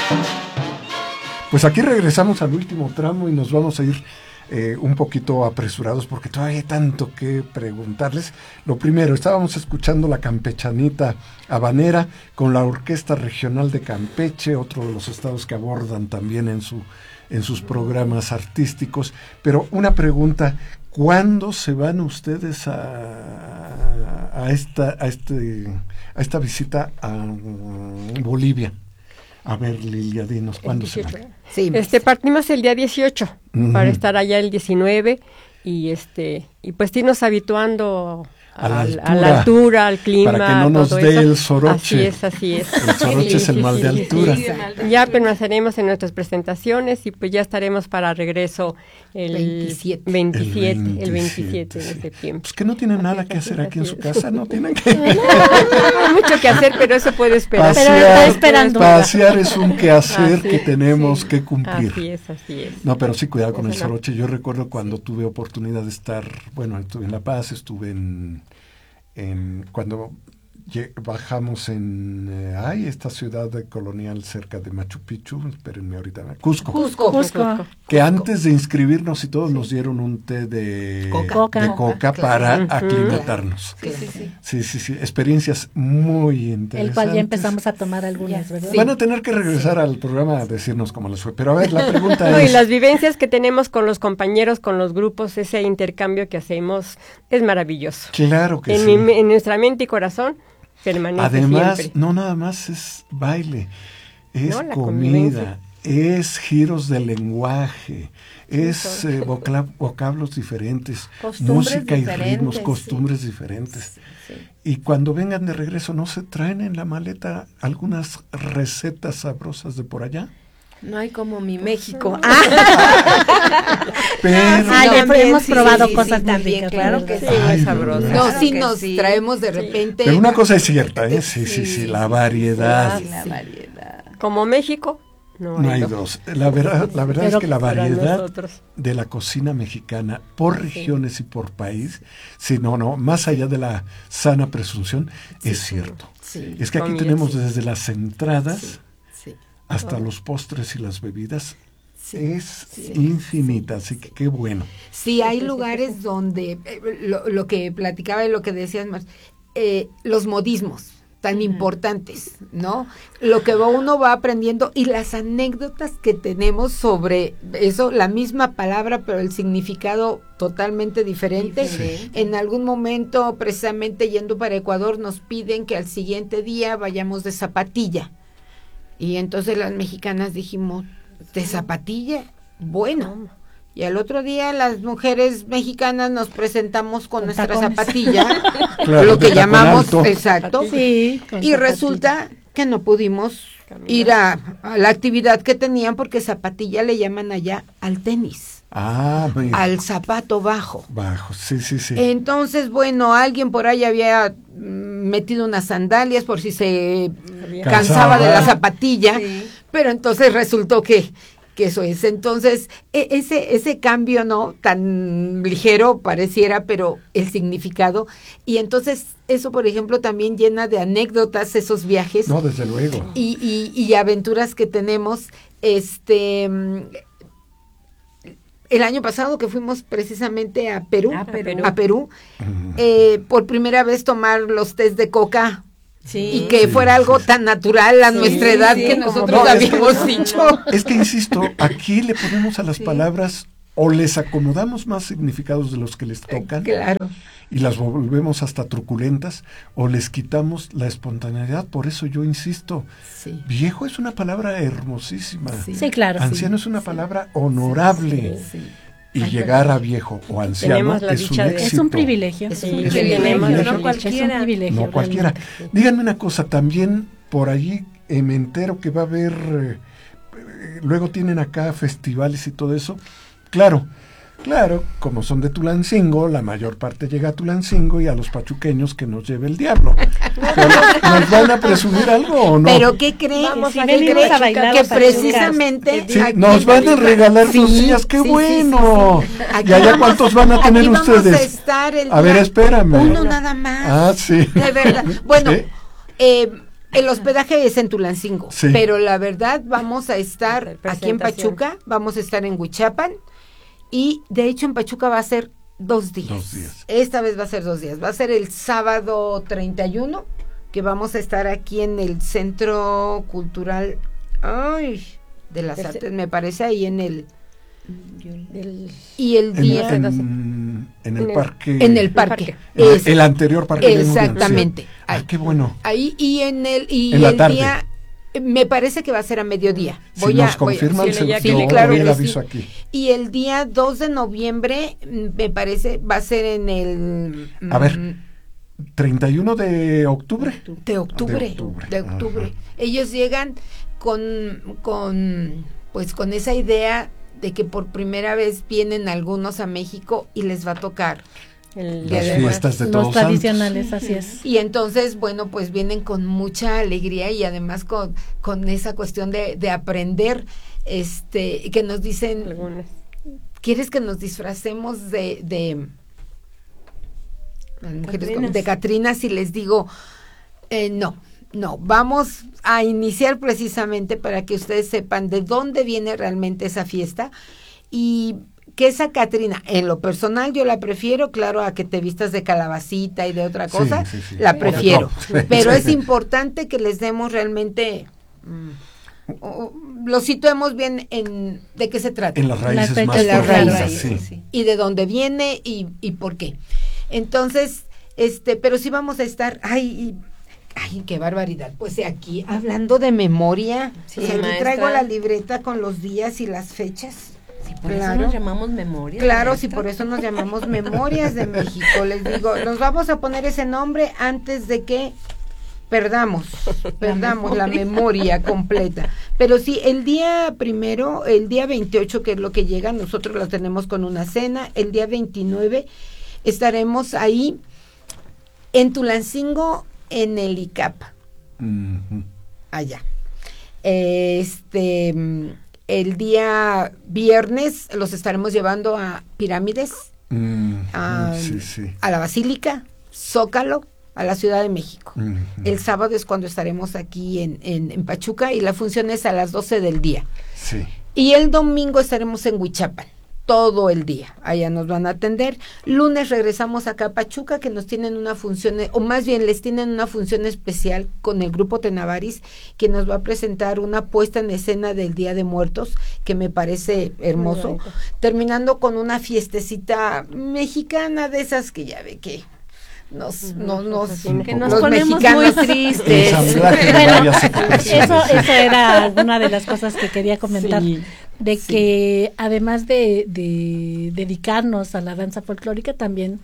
Pues aquí regresamos al último tramo y nos vamos a ir un poquito apresurados porque todavía hay tanto que preguntarles. Lo primero, estábamos escuchando la campechanita habanera con la Orquesta Regional de Campeche, otro de los estados que abordan también en sus programas artísticos. Pero una pregunta, ¿cuándo se van ustedes a esta visita a Bolivia? A ver, Lilia, dinos, ¿cuándo se van? Sí, partimos el día 18 para estar allá el 19 y pues irnos habituando a la altura, al clima. Para que no nos dé eso. El soroche. Así es. El soroche es el mal de altura. Sí. Ya permaneceremos en nuestras presentaciones y pues ya estaremos para regreso el 27 de septiembre. Pues que no tienen nada que hacer aquí en su casa, no tienen que... No, hay mucho que hacer, pero eso puede esperar. Pasear es un quehacer que tenemos que cumplir. Así es. No, pero sí, cuidado con el soroche. Yo recuerdo cuando tuve oportunidad de estar, estuve en La Paz, estuve cuando bajamos en esta ciudad colonial cerca de Machu Picchu, espérenme ahorita, Cusco. Que antes de inscribirnos y todos nos dieron un té de coca para aclimatarnos. Sí, experiencias muy interesantes. El cual ya empezamos a tomar algunas, ¿verdad? Van a tener que regresar al programa a decirnos cómo les fue, pero a ver, la pregunta es... Y las vivencias que tenemos con los compañeros, con los grupos, ese intercambio que hacemos es maravilloso. Claro que sí. En nuestra mente y corazón permanece. Además, siempre. no nada más es baile, es comida, es giros de lenguaje, es vocablos diferentes, música diferentes, y ritmos, costumbres diferentes. Sí. Y cuando vengan de regreso, ¿no se traen en la maleta algunas recetas sabrosas de por allá? No hay como mi México. Pero hemos probado cosas también, claro que sí, es sabroso. No, sí nos traemos de repente. Pero una cosa es cierta, sí, la variedad. La variedad. Como México, no hay dos. La verdad es que la variedad de la cocina mexicana por regiones y por país, más allá de la sana presunción, es cierto. Sí. Es que aquí tenemos desde las entradas hasta los postres y las bebidas, es infinita, así que qué bueno. Sí, hay lugares donde, lo que platicaba y lo que decías más, los modismos tan importantes, ¿no? Lo que uno va aprendiendo y las anécdotas que tenemos sobre eso, la misma palabra, pero el significado totalmente diferente. Sí. En algún momento, precisamente yendo para Ecuador, nos piden que al siguiente día vayamos de zapatilla. Y entonces las mexicanas dijimos, ¿de zapatilla? Bueno. Y al otro día las mujeres mexicanas nos presentamos con nuestra zapatilla, lo que llamamos, exacto. Sí, y resulta que no pudimos ir a la actividad que tenían porque zapatilla le llaman allá al tenis. Al zapato bajo. Sí. Entonces, alguien por ahí había metido unas sandalias por si se cansaba de la zapatilla, pero entonces resultó que eso es. Entonces, ese cambio, ¿no? Tan ligero pareciera, pero el significado. Y entonces, eso, por ejemplo, también llena de anécdotas esos viajes. No, desde luego. Y aventuras que tenemos, el año pasado que fuimos precisamente a Perú, por primera vez tomar los tés de coca y que fuera algo tan natural a nuestra edad que nosotros habíamos dicho. Es que insisto, aquí le ponemos a las palabras o les acomodamos más significados de los que les tocan. Claro. Y las volvemos hasta truculentas o les quitamos la espontaneidad. Por eso yo insisto, viejo es una palabra hermosísima. Sí, claro. Anciano es una palabra honorable. Y llegar a viejo o anciano es un éxito. Es un privilegio. No cualquiera. Díganme una cosa, también por allí me entero que va a haber, luego tienen acá festivales y todo eso. Claro, como son de Tulancingo, la mayor parte llega a Tulancingo y a los pachuqueños que nos lleve el diablo. Pero, ¿nos van a presumir algo o no? ¿Pero qué creen? Que precisamente... nos van a regalar cosillas, ¡qué bueno! ¿Y allá cuántos van a tener ustedes? A ver, espérame. Uno nada más. Sí. De verdad. Bueno, El hospedaje es en Tulancingo, sí, pero la verdad vamos a estar aquí en Pachuca, vamos a estar en Huichapan, y de hecho en Pachuca va a ser 2 días. 2 días. Esta vez va a ser 2 días. Va a ser el sábado 31, que vamos a estar aquí en el Centro Cultural de las Artes, me parece, ahí en el... y el día... En el parque. En el parque. El anterior parque. Exactamente. Sí. Ay, qué bueno. Ahí y en el tarde. día... Me parece que va a ser a mediodía. Si nos confirman, claro el que aviso sí. aquí. Y el día 2 de noviembre, me parece, va a ser en el... A ver, 31 de octubre. De octubre. Ajá. Ellos llegan con esa idea de que por primera vez vienen algunos a México y les va a tocar las fiestas de Todos los tradicionales, así es. Y entonces, bueno, pues vienen con mucha alegría y además con esa cuestión de aprender, que nos dicen, ¿quieres que nos disfracemos de mujeres de catrinas? Y les digo, no, vamos a iniciar precisamente para que ustedes sepan de dónde viene realmente esa fiesta, y que esa Catrina, en lo personal yo la prefiero, claro, a que te vistas de calabacita y de otra cosa, sí. La prefiero, pero es importante que les demos realmente, lo situemos bien de qué se trata. En las raíces más las raíces, sí. Y de dónde viene y por qué. Entonces, pero sí vamos a estar, ay, qué barbaridad. Pues aquí, hablando de memoria, aquí traigo la libreta con los días y las fechas. Sí, por eso nos llamamos Memorias. Claro, sí, por eso nos llamamos Memorias de México. Les digo, nos vamos a poner ese nombre antes de que perdamos la memoria completa. Pero sí, el día 28, que es lo que llega, nosotros lo tenemos con una cena. El día 29 estaremos ahí en Tulancingo, en el ICAP. Allá. El día viernes los estaremos llevando a Pirámides, a la Basílica, Zócalo, a la Ciudad de México. El sábado es cuando estaremos aquí en Pachuca, y la función es a las 12 del día. Sí. Y el domingo estaremos en Huichapan, todo el día. Allá nos van a atender. Lunes regresamos acá a Pachuca, que nos tienen una función, o más bien les tienen una función especial con el grupo Tenavaris, que nos va a presentar una puesta en escena del Día de Muertos, que me parece hermoso, terminando con una fiestecita mexicana de esas que ya ve que nos ponemos muy tristes. Bueno, eso era una de las cosas que quería comentar, que además de dedicarnos a la danza folclórica, también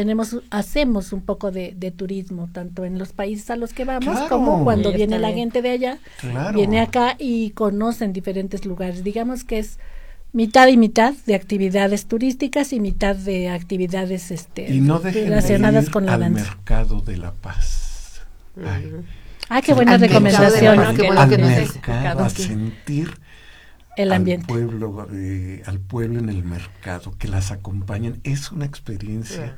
hacemos un poco de turismo, tanto en los países a los que vamos, como cuando viene la gente de allá, viene acá y conocen diferentes lugares. Digamos que es mitad y mitad de actividades turísticas y mitad de actividades y no relacionadas con la danza. Al mercado de La Paz. Qué buena recomendación. Al mercado, a sentir el ambiente. Al pueblo en el mercado, que las acompañen, es una experiencia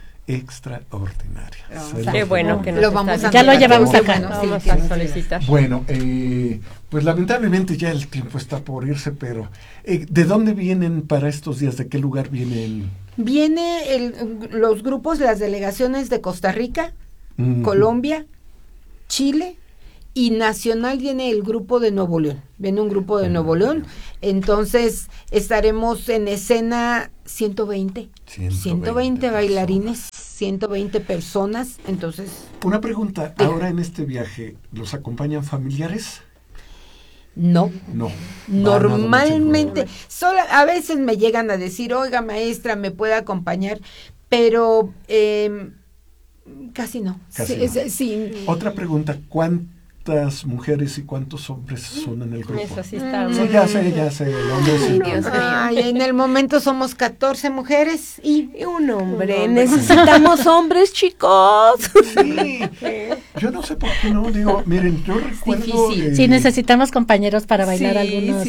extraordinaria. Qué bueno que lo vamos a ya lo llevamos acá. Vamos a solicitar. Bueno, pues lamentablemente ya el tiempo está por irse, pero ¿de dónde vienen para estos días? ¿De qué lugar vienen? Viene los grupos, las delegaciones de Costa Rica, Colombia, Chile, y nacional viene el grupo de Nuevo León. Viene un grupo de Nuevo León. Entonces estaremos en escena 120 bailarines, 120 personas. Entonces, una pregunta, ahora en este viaje, ¿los acompañan familiares? No. Normalmente, a veces me llegan a decir, oiga maestra, ¿me puede acompañar? Pero casi no. Sí. Otra pregunta, ¿cuántas mujeres y cuántos hombres son en el grupo? Eso sí está. Sí, ya sé, el hombre sí. En el momento somos 14 mujeres y un hombre. Necesitamos hombres, chicos. Sí. Yo no sé por qué no, digo, miren, yo recuerdo... sí, necesitamos compañeros para bailar algunos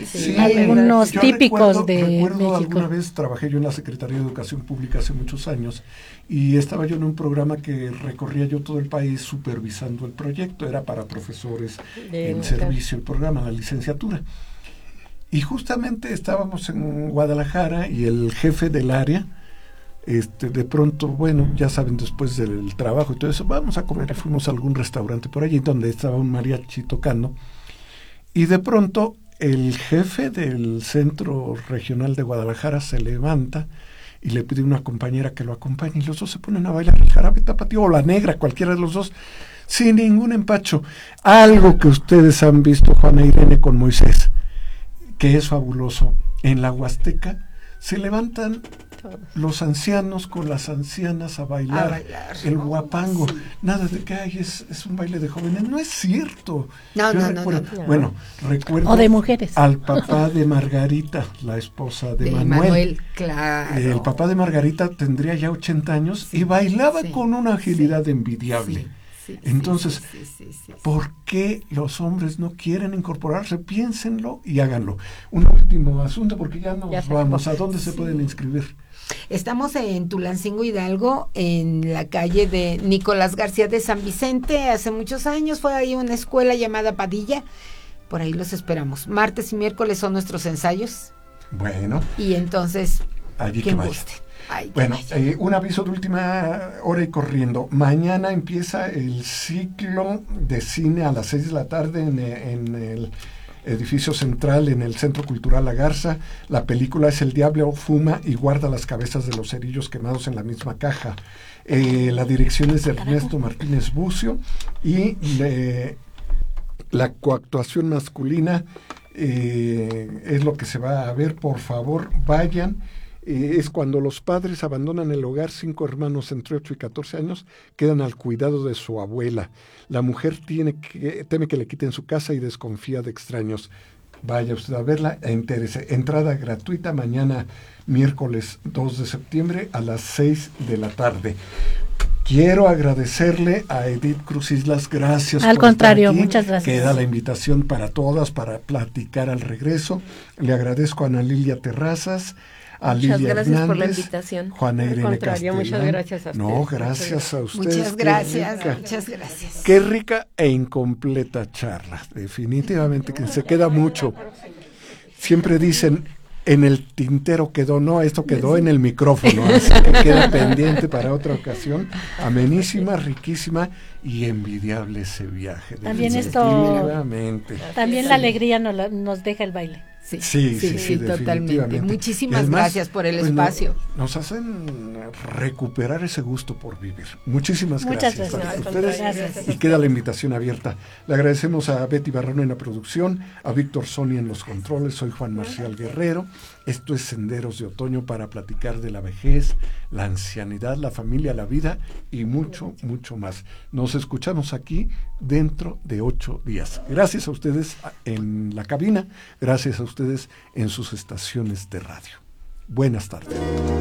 típicos de México. Alguna vez trabajé yo en la Secretaría de Educación Pública hace muchos años y estaba yo en un programa que recorría yo todo el país supervisando el proyecto, era para profesores en servicio el programa, la licenciatura. Y justamente estábamos en Guadalajara y el jefe del área, de pronto, bueno, ya saben, después del trabajo y todo eso, vamos a comer, y fuimos a algún restaurante por allí donde estaba un mariachi tocando, y de pronto el jefe del Centro Regional de Guadalajara se levanta y le pide a una compañera que lo acompañe, y los dos se ponen a bailar el jarabe tapatío o la negra, cualquiera de los dos, sin ningún empacho. Algo que ustedes han visto, Juana Irene, con Moisés, que es fabuloso. En la Huasteca se levantan los ancianos con las ancianas a bailar el huapango. Nada de que es un baile de jóvenes. No es cierto. No. Bueno, recuerdo o de mujeres. Al papá de Margarita, la esposa de Manuel. Claro. El papá de Margarita tendría ya 80 años y bailaba con una agilidad envidiable. Entonces, ¿por qué los hombres no quieren incorporarse? Piénsenlo y háganlo. Un último asunto, porque ya nos vamos. ¿A dónde se pueden inscribir? Estamos en Tulancingo, Hidalgo, en la calle de Nicolás García de San Vicente. Hace muchos años fue ahí una escuela llamada Padilla. Por ahí los esperamos. Martes y miércoles son nuestros ensayos. Bueno. Y entonces, allí quien que guste. Bueno, un aviso de última hora y corriendo. Mañana empieza el ciclo de cine a las 6 de la tarde en el edificio central, en el Centro Cultural La Garza. La película es El Diablo fuma y guarda las cabezas de los cerillos quemados en la misma caja. La dirección es de Ernesto Martínez Bucio y la coactuación masculina es lo que se va a ver. Por favor, vayan. Es cuando los padres abandonan el hogar, 5 hermanos entre 8 y 14 años quedan al cuidado de su abuela. La mujer teme que le quiten su casa y desconfía de extraños. Vaya usted a verla e interese. Entrada gratuita mañana, miércoles 2 de septiembre a las 6 de la tarde. Quiero agradecerle a Edith Cruz Islas, gracias. Al contrario, muchas gracias. Queda la invitación para todas para platicar al regreso. Le agradezco a Ana Lilia Terrazas, a muchas Lilia gracias Hernández, por la invitación. Juana Irene Castellán. Muchas gracias a ustedes. No, gracias a ustedes. Muchas gracias. Qué rica e incompleta charla. Definitivamente que se queda mucho. Siempre dicen, en el tintero quedó, no, esto quedó en el micrófono, así que queda pendiente para otra ocasión. Amenísima, riquísima y envidiable ese viaje. También también la alegría nos deja el baile. Sí, totalmente. Muchísimas gracias por el espacio. Nos hacen recuperar ese gusto por vivir. Muchísimas gracias a ustedes. Gracias. Y queda la invitación abierta. Le agradecemos a Betty Barrón en la producción, a Víctor Sony en los controles. Soy Juan Marcial Guerrero. Esto es Senderos de Otoño para platicar de la vejez, la ancianidad, la familia, la vida y mucho, mucho más. Nos escuchamos aquí dentro de 8 días. Gracias a ustedes en la cabina, gracias a ustedes en sus estaciones de radio. Buenas tardes.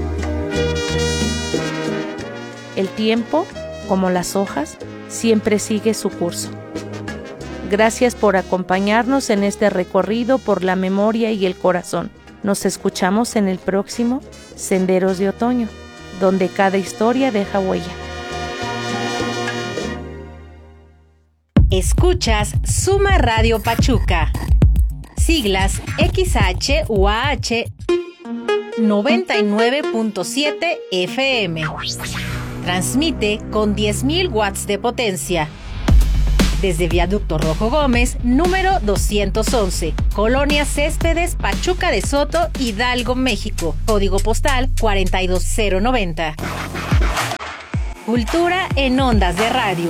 El tiempo, como las hojas, siempre sigue su curso. Gracias por acompañarnos en este recorrido por la memoria y el corazón. Nos escuchamos en el próximo Senderos de Otoño, donde cada historia deja huella. Escuchas Suma Radio Pachuca. Siglas XHUAH 99.7 FM. Transmite con 10.000 watts de potencia. Desde Viaducto Rojo Gómez, número 211, Colonia Céspedes, Pachuca de Soto, Hidalgo, México. Código postal 42090. Cultura en ondas de radio.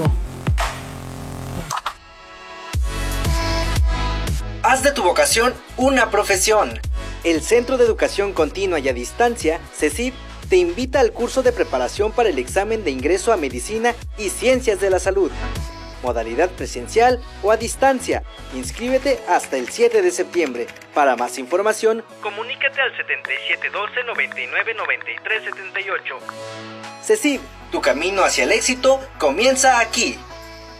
Haz de tu vocación una profesión. El Centro de Educación Continua y a Distancia, CECID, te invita al curso de preparación para el examen de ingreso a Medicina y Ciencias de la Salud. Modalidad presencial o a distancia. Inscríbete hasta el 7 de septiembre. Para más información, comunícate al 7712-999378. CECID, tu camino hacia el éxito comienza aquí.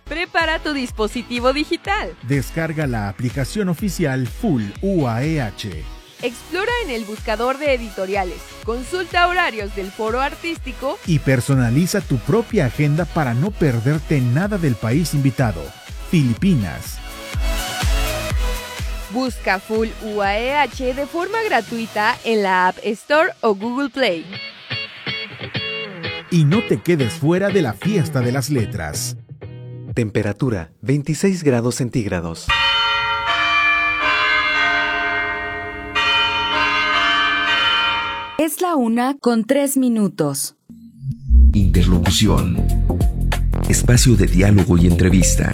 Prepara tu dispositivo digital. Descarga la aplicación oficial Full UAEH. Explora en el buscador de editoriales, consulta horarios del foro artístico y personaliza tu propia agenda para no perderte nada del país invitado, Filipinas. Busca Full UAEH de forma gratuita en la App Store o Google Play. Y no te quedes fuera de la fiesta de las letras. Temperatura 26 grados centígrados. Es la 1:03. Interlocución. Espacio de diálogo y entrevista.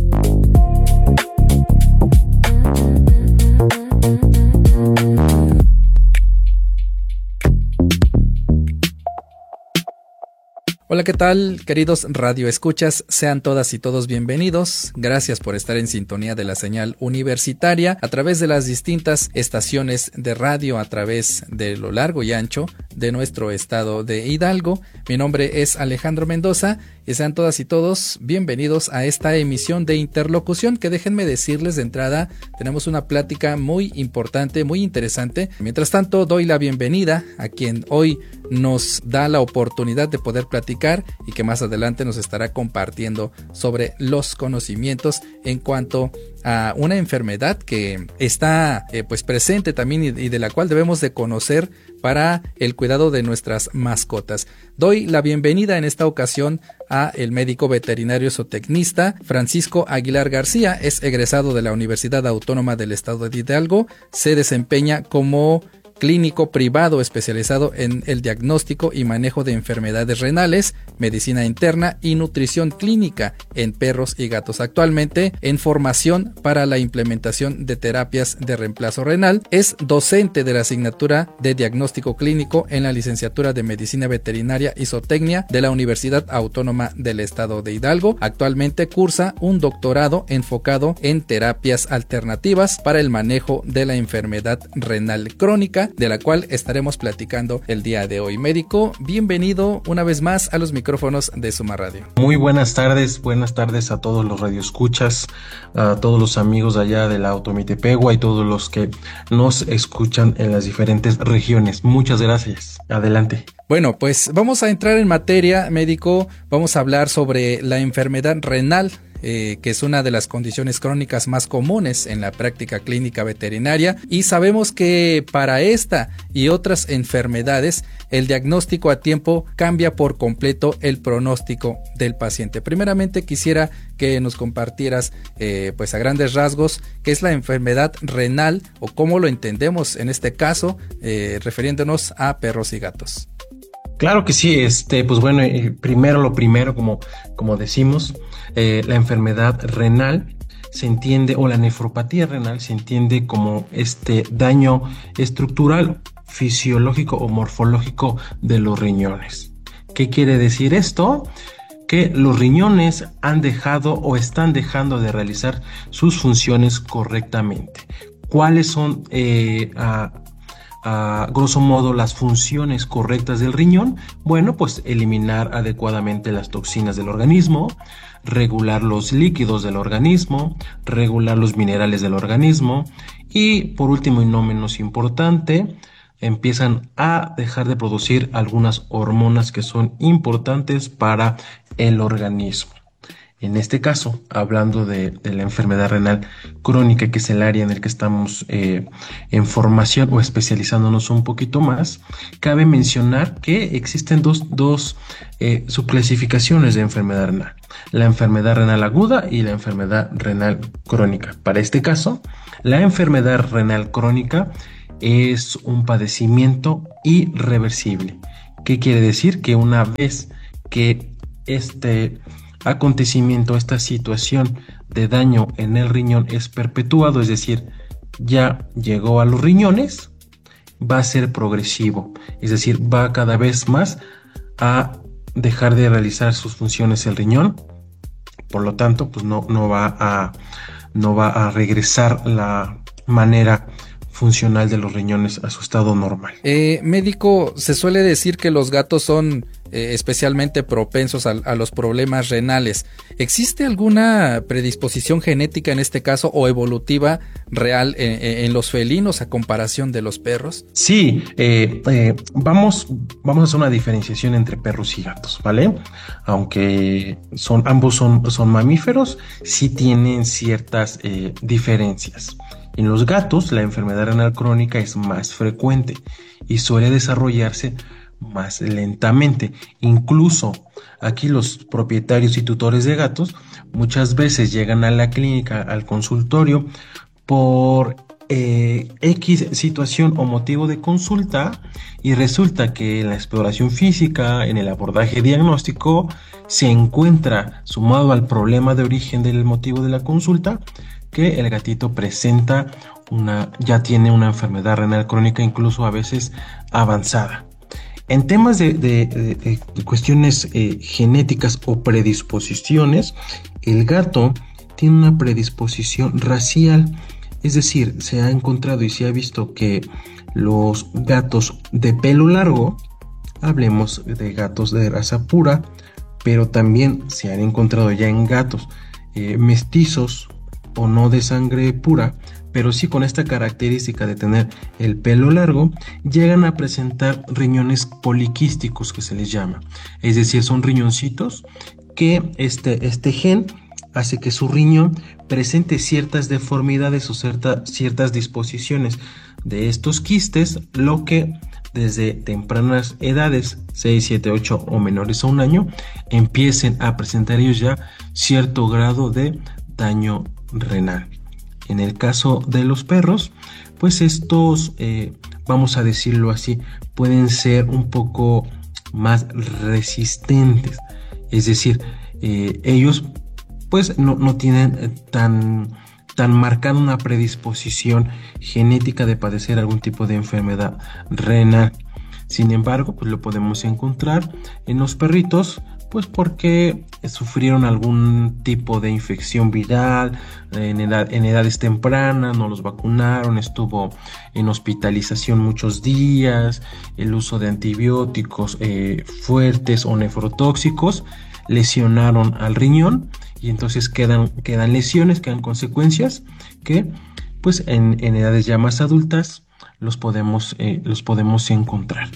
Hola, ¿qué tal, queridos radioescuchas? Sean todas y todos bienvenidos. Gracias por estar en sintonía de la señal universitaria a través de las distintas estaciones de radio a través de lo largo y ancho de nuestro estado de Hidalgo. Mi nombre es Alejandro Mendoza y sean todas y todos bienvenidos a esta emisión de Interlocución, que déjenme decirles de entrada, tenemos una plática muy importante, muy interesante. Mientras tanto, doy la bienvenida a quien hoy nos da la oportunidad de poder platicar y que más adelante nos estará compartiendo sobre los conocimientos en cuanto a una enfermedad que está pues presente también y de la cual debemos de conocer para el cuidado de nuestras mascotas. Doy la bienvenida en esta ocasión a el médico veterinario zootecnista Francisco Aguilar García. Es egresado de la Universidad Autónoma del Estado de Hidalgo. Se desempeña como clínico privado especializado en el diagnóstico y manejo de enfermedades renales, medicina interna y nutrición clínica en perros y gatos. Actualmente en formación para la implementación de terapias de reemplazo renal. Es docente de la asignatura de diagnóstico clínico en la licenciatura de medicina veterinaria y zootecnia de la Universidad Autónoma del Estado de Hidalgo. Actualmente cursa un doctorado enfocado en terapias alternativas para el manejo de la enfermedad renal crónica, de la cual estaremos platicando el día de hoy. Médico, bienvenido una vez más a los micrófonos de Suma Radio. Muy buenas tardes a todos los radioescuchas, a todos los amigos allá de la Otomitepegua y todos los que nos escuchan en las diferentes regiones. Muchas gracias. Adelante. Bueno, pues vamos a entrar en materia, médico. Vamos a hablar sobre la enfermedad renal, que es una de las condiciones crónicas más comunes en la práctica clínica veterinaria, y sabemos que para esta y otras enfermedades el diagnóstico a tiempo cambia por completo el pronóstico del paciente. Primeramente quisiera que nos compartieras pues a grandes rasgos qué es la enfermedad renal o cómo lo entendemos en este caso, refiriéndonos a perros y gatos. Claro que sí, pues bueno, primero lo primero, como decimos, la enfermedad renal se entiende, o la nefropatía renal se entiende como daño estructural, fisiológico o morfológico de los riñones. ¿Qué quiere decir esto? Que los riñones han dejado o están dejando de realizar sus funciones correctamente. ¿Cuáles son a grosso modo las funciones correctas del riñón? Bueno, pues eliminar adecuadamente las toxinas del organismo, regular los líquidos del organismo, regular los minerales del organismo y, por último y no menos importante, empiezan a dejar de producir algunas hormonas que son importantes para el organismo. En este caso, hablando de la enfermedad renal crónica, que es el área en el que estamos en formación o especializándonos un poquito más, cabe mencionar que existen dos subclasificaciones de enfermedad renal: la enfermedad renal aguda y la enfermedad renal crónica. Para este caso, la enfermedad renal crónica es un padecimiento irreversible. ¿Qué quiere decir? Que una vez que acontecimiento, esta situación de daño en el riñón es perpetuado, es decir, ya llegó a los riñones, va a ser progresivo, es decir, va cada vez más a dejar de realizar sus funciones el riñón. Por lo tanto, pues no va a regresar la manera funcional de los riñones a su estado normal. Médico, se suele decir que los gatos son especialmente propensos a los problemas renales. ¿Existe alguna predisposición genética en este caso o evolutiva real en los felinos a comparación de los perros? Sí, vamos a hacer una diferenciación entre perros y gatos, ¿vale? Aunque ambos son mamíferos, sí tienen ciertas diferencias. En los gatos, la enfermedad renal crónica es más frecuente y suele desarrollarse más lentamente. Incluso aquí los propietarios y tutores de gatos muchas veces llegan a la clínica, al consultorio, por X situación o motivo de consulta, y resulta que en la exploración física, en el abordaje diagnóstico, se encuentra, sumado al problema de origen del motivo de la consulta, que el gatito presenta ya tiene una enfermedad renal crónica, incluso a veces avanzada. En temas de cuestiones genéticas o predisposiciones, el gato tiene una predisposición racial, es decir, se ha encontrado y se ha visto que los gatos de pelo largo, hablemos de gatos de raza pura, pero también se han encontrado ya en gatos mestizos o no de sangre pura, pero sí con esta característica de tener el pelo largo, llegan a presentar riñones poliquísticos, que se les llama. Es decir, son riñoncitos que este gen hace que su riñón presente ciertas deformidades o ciertas disposiciones de estos quistes, lo que desde tempranas edades, 6, 7, 8 o menores a un año, empiecen a presentar ellos ya cierto grado de daño renal. En el caso de los perros, pues estos, vamos a decirlo así, pueden ser un poco más resistentes. Es decir, ellos pues no tienen tan marcada una predisposición genética de padecer algún tipo de enfermedad renal. Sin embargo, pues lo podemos encontrar en los perritos, pues porque sufrieron algún tipo de infección viral en edades tempranas, no los vacunaron, estuvo en hospitalización muchos días, el uso de antibióticos fuertes o nefrotóxicos lesionaron al riñón, y entonces quedan lesiones, quedan consecuencias que pues en edades ya más adultas los podemos encontrar.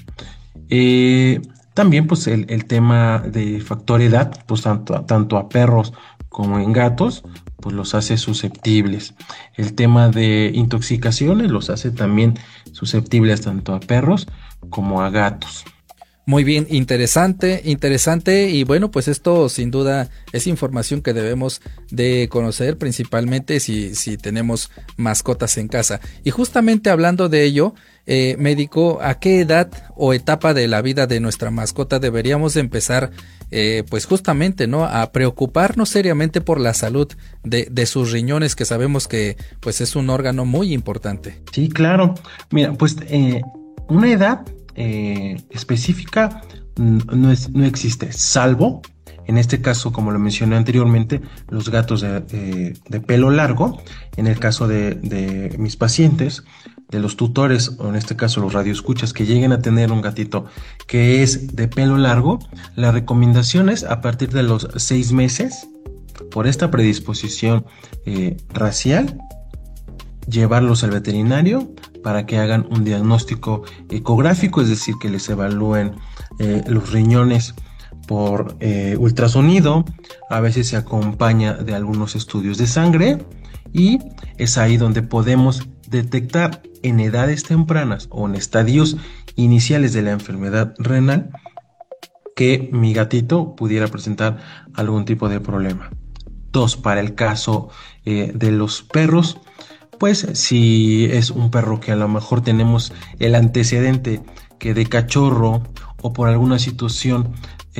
También pues el tema de factor edad, pues tanto a perros como en gatos, pues los hace susceptibles. El tema de intoxicaciones los hace también susceptibles tanto a perros como a gatos. Muy bien, interesante, y bueno, pues esto sin duda es información que debemos de conocer, principalmente si tenemos mascotas en casa. Y justamente hablando de ello, médico, ¿a qué edad o etapa de la vida de nuestra mascota deberíamos de empezar, pues justamente, ¿no?, a preocuparnos seriamente por la salud de sus riñones, que sabemos que pues es un órgano muy importante? Sí, claro. Mira, pues una edad específica no existe, salvo en este caso, como lo mencioné anteriormente, los gatos de pelo largo. En el caso de mis pacientes, de los tutores, o en este caso los radioescuchas que lleguen a tener un gatito que es de pelo largo, la recomendación es a partir de los 6 meses, por esta predisposición racial, llevarlos al veterinario para que hagan un diagnóstico ecográfico, es decir, que les evalúen los riñones por ultrasonido. A veces se acompaña de algunos estudios de sangre, y es ahí donde podemos detectar en edades tempranas o en estadios iniciales de la enfermedad renal que mi gatito pudiera presentar algún tipo de problema. 2, para el caso de los perros, pues si es un perro que a lo mejor tenemos el antecedente que de cachorro o por alguna situación